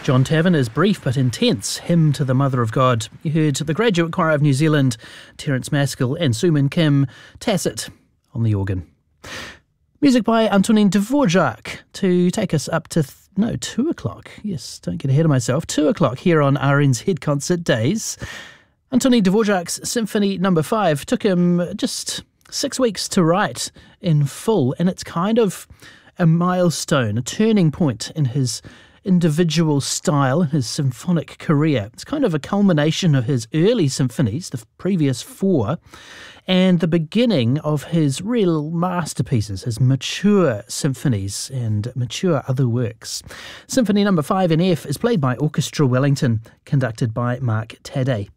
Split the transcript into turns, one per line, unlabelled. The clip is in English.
John Taverner's brief but intense Hymn to the Mother of God. You heard the Graduate Choir of New Zealand, Terence Maskell and Suman Kim Tacit on the organ. Music by Antonín Dvorak to take us up to 2 o'clock. Yes, don't get ahead of myself. 2 o'clock here on RNZ Concert Days. Antonín Dvorak's Symphony No. 5 took him just 6 weeks to write in full, and it's kind of a milestone, a turning point in his individual style and his symphonic career. It's kind of a culmination of his early symphonies, the previous 4, and the beginning of his real masterpieces, his mature symphonies and mature other works. Symphony No. 5 in F is played by Orchestra Wellington, conducted by Mark Taddei.